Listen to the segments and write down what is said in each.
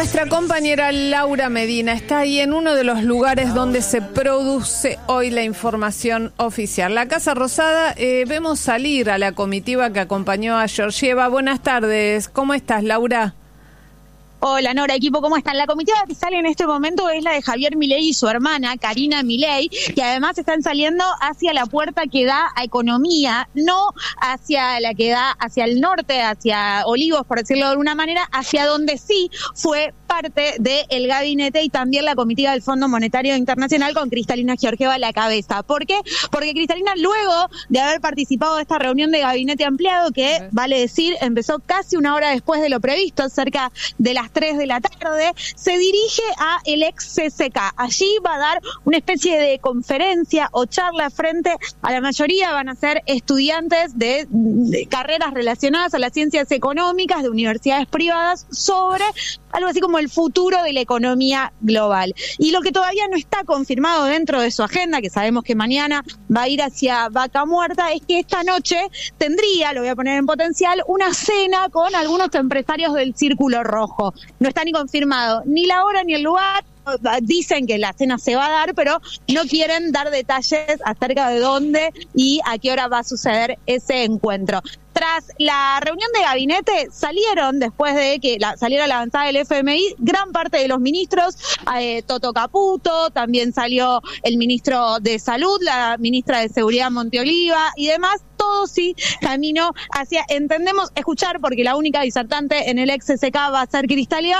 Nuestra compañera Laura Medina está ahí en uno de los lugares donde se produce hoy la información oficial. La Casa Rosada, vemos salir a la comitiva que acompañó a Georgieva. Buenas tardes, ¿cómo estás, Laura? Hola Nora, equipo, ¿cómo están? La comitiva que sale en este momento es la de Javier Milei y su hermana, Karina Milei, que además están saliendo hacia la puerta que da a Economía, no hacia la que da hacia el norte, hacia Olivos, por decirlo de alguna manera, hacia donde sí fue parte del gabinete y también la comitiva del Fondo Monetario Internacional con Cristalina Georgieva a la cabeza. ¿Por qué? Porque Cristalina, luego de haber participado de esta reunión de gabinete ampliado, que vale decir, empezó casi una hora después de lo previsto, cerca de las 3 de la tarde, se dirige a el ex CCK. Allí va a dar una especie de conferencia o charla frente a la mayoría, van a ser estudiantes de carreras relacionadas a las ciencias económicas de universidades privadas sobre algo así como el futuro de la economía global. Y lo que todavía no está confirmado dentro de su agenda, que sabemos que mañana va a ir hacia Vaca Muerta, es que esta noche tendría, lo voy a poner en potencial, una cena con algunos empresarios del Círculo Rojo. No está ni confirmado ni la hora ni el lugar. Dicen que la cena se va a dar, pero no quieren dar detalles acerca de dónde y a qué hora va a suceder ese encuentro. Tras la reunión de gabinete salieron, después de que saliera la avanzada del FMI, gran parte de los ministros, Toto Caputo, también salió el ministro de Salud, la ministra de Seguridad Monteoliva y demás, todo sí camino hacia, entendemos, escuchar, porque la única disertante en el ex CCK va a ser Cristalina,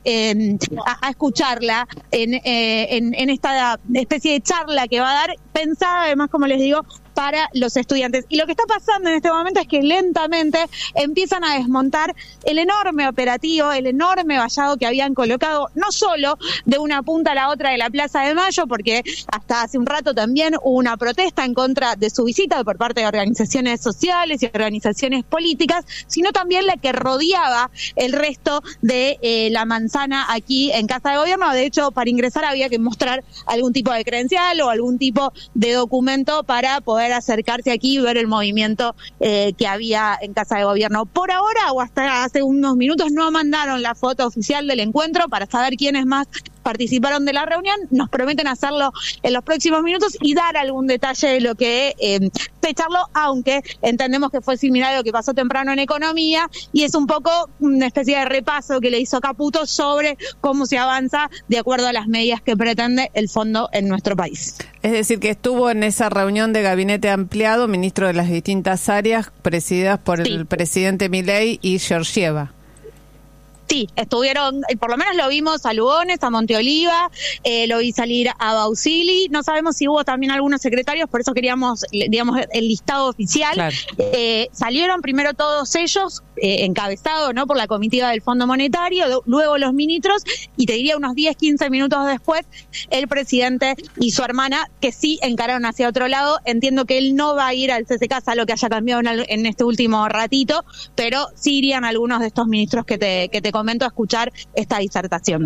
a escucharla en esta especie de charla que va a dar, pensada además, como les digo, para los estudiantes. Y lo que está pasando en este momento es que lentamente empiezan a desmontar el enorme operativo, el enorme vallado que habían colocado, no solo de una punta a la otra de la Plaza de Mayo, porque hasta hace un rato también hubo una protesta en contra de su visita por parte de organizaciones sociales y organizaciones políticas, sino también la que rodeaba el resto de la manzana aquí en Casa de Gobierno. De hecho, para ingresar había que mostrar algún tipo de credencial o algún tipo de documento para poder acercarse aquí y ver el movimiento que había en Casa de Gobierno. Por ahora, o hasta hace unos minutos, no mandaron la foto oficial del encuentro para saber quiénes más participaron de la reunión. Nos prometen hacerlo en los próximos minutos y dar algún detalle de lo que se charló, aunque entendemos que fue similar a lo que pasó temprano en Economía, y es un poco una especie de repaso que le hizo Caputo sobre cómo se avanza de acuerdo a las medidas que pretende el fondo en nuestro país. Es decir, que estuvo en esa reunión de gabinete ampliado, ministro de las distintas áreas, presididas por el presidente Milei y Georgieva. Sí, estuvieron, por lo menos lo vimos a Lugones, a Monteoliva, lo vi salir a Bausili, no sabemos si hubo también algunos secretarios, por eso queríamos, digamos, el listado oficial. Claro. Salieron primero todos ellos, encabezados, ¿no?, por la comitiva del Fondo Monetario, luego los ministros, y te diría unos 10, 15 minutos después, el presidente y su hermana, que sí encararon hacia otro lado. Entiendo que él no va a ir al CCK, salvo que haya cambiado en este último ratito, pero sí irían algunos de estos ministros que te comento a escuchar esta disertación.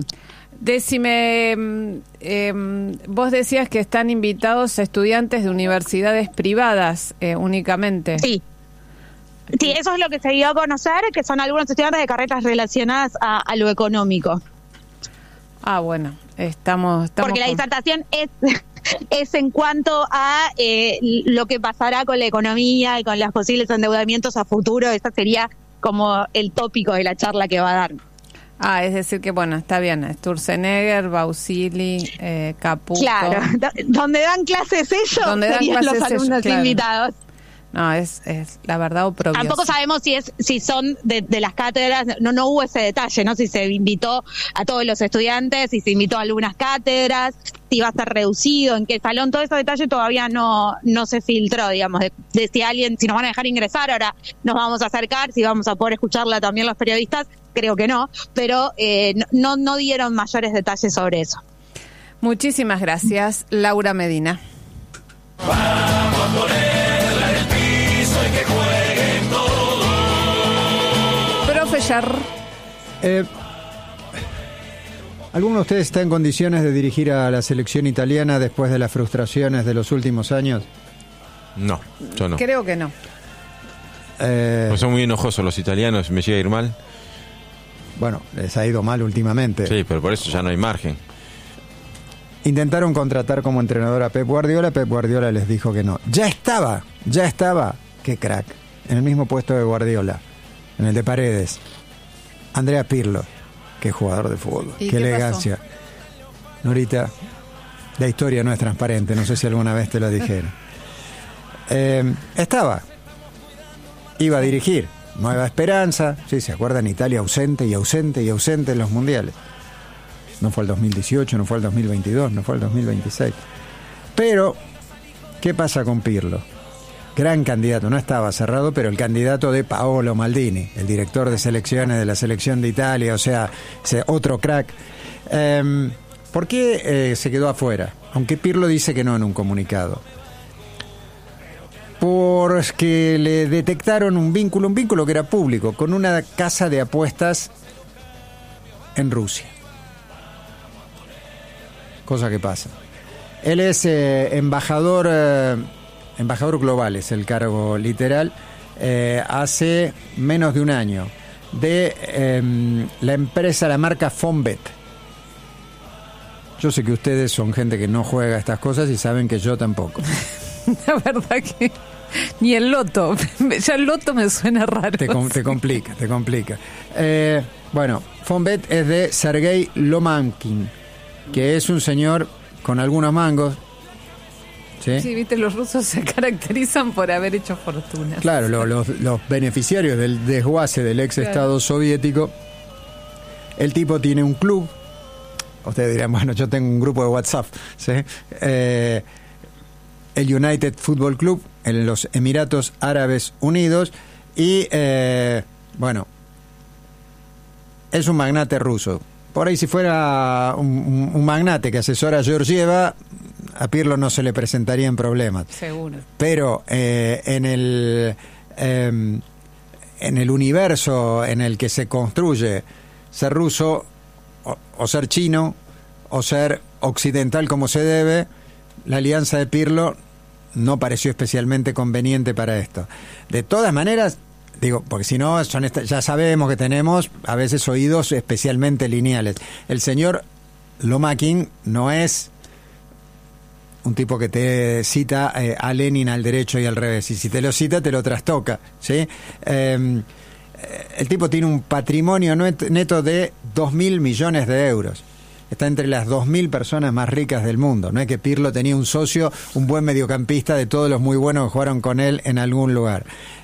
Decime, vos decías que están invitados estudiantes de universidades privadas únicamente. Sí. Sí, eso es lo que se dio a conocer, que son algunos estudiantes de carreras relacionadas a lo económico. Ah, bueno, estamos porque la disertación es en cuanto a lo que pasará con la economía y con los posibles endeudamientos a futuro. Ese sería como el tópico de la charla que va a dar. Ah, es decir que, bueno, está bien, Sturzenegger, Bausili, Caputo. Claro, donde dan clases ellos, serían los alumnos invitados. No, es la verdad oprobioso. Tampoco sabemos si son de las cátedras, no hubo ese detalle, ¿no? Si se invitó a todos los estudiantes, si se invitó a algunas cátedras, si va a ser reducido, en qué salón, todo ese detalle todavía no se filtró, digamos, de si alguien, si nos van a dejar ingresar, ahora nos vamos a acercar, si vamos a poder escucharla también los periodistas, creo que no, pero no dieron mayores detalles sobre eso. Muchísimas gracias, Laura Medina. Vamos a ponerla en el piso y que jueguen todos. Profe Yar. ¿Alguno de ustedes está en condiciones de dirigir a la selección italiana después de las frustraciones de los últimos años? No, yo no. Creo que no. Pues son muy enojosos los italianos, me llega a ir mal. bueno, les ha ido mal últimamente. Sí, pero por eso ya no hay margen. Intentaron contratar como entrenador a Pep Guardiola les dijo que no. Ya estaba, qué crack, en el mismo puesto de Guardiola, en el de Paredes, Andrea Pirlo, qué jugador de fútbol, qué elegancia. Pasó? Norita, la historia no es transparente, no sé si alguna vez te lo dijeron. Iba a dirigir, Nueva Esperanza, sí, se acuerdan, Italia ausente en los mundiales. No fue el 2018, no fue el 2022, no fue el 2026. Pero, ¿qué pasa con Pirlo? Gran candidato, no estaba cerrado, pero el candidato de Paolo Maldini, el director de selecciones de la selección de Italia, o sea, otro crack. ¿Por qué se quedó afuera? Aunque Pirlo dice que no en un comunicado. Porque le detectaron un vínculo que era público, con una casa de apuestas en Rusia. Cosa que pasa. Él es embajador global, es el cargo literal, hace menos de un año, de la marca Fonbet. Yo sé que ustedes son gente que no juega estas cosas y saben que yo tampoco. La verdad que ni el loto, ya el loto me suena raro. Te complica. Bueno, Fonbet es de Sergei Lomankin, que es un señor con algunos mangos. Sí, viste, los rusos se caracterizan por haber hecho fortuna. Claro, los beneficiarios del desguace del ex Estado soviético. El tipo tiene un club. Ustedes dirán, bueno, yo tengo un grupo de WhatsApp, ¿sí? El United Football Club en los Emiratos Árabes Unidos y, bueno, es un magnate ruso. Por ahí si fuera un magnate que asesora a Georgieva, a Pirlo no se le presentarían problemas. Seguro. Pero en el universo en el que se construye ser ruso o ser chino o ser occidental como se debe, la alianza de Pirlo no pareció especialmente conveniente para esto. De todas maneras, digo, porque si no, ya sabemos que tenemos a veces oídos especialmente lineales. El señor Lomakin no es un tipo que te cita a Lenin al derecho y al revés, y si te lo cita te lo trastoca, ¿sí? El tipo tiene un patrimonio neto de 2.000 millones de euros. Está entre las 2.000 personas más ricas del mundo. No es que Pirlo tenía un socio, un buen mediocampista de todos los muy buenos que jugaron con él en algún lugar.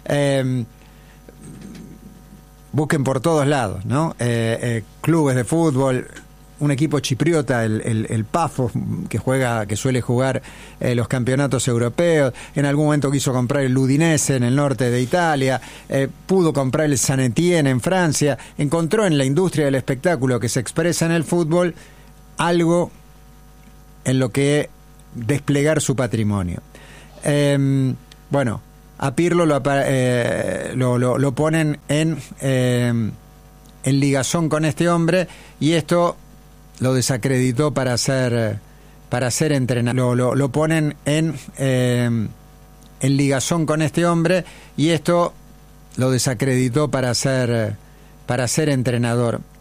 Busquen por todos lados, ¿no? Clubes de fútbol, un equipo chipriota, el Pafos, que suele jugar los campeonatos europeos. En algún momento quiso comprar el Udinese en el norte de Italia, pudo comprar el Saint-Étienne en Francia. Encontró en la industria del espectáculo que se expresa en el fútbol algo en lo que desplegar su patrimonio. Bueno, a Pirlo lo ponen en ligazón con este hombre, y esto lo desacreditó para ser entrenador. Lo ponen en ligazón con este hombre, y esto lo desacreditó para ser entrenador.